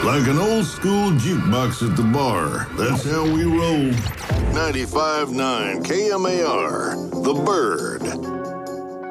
Like an old school jukebox at the bar. That's how we roll. 95.9 KMAR, The Bird.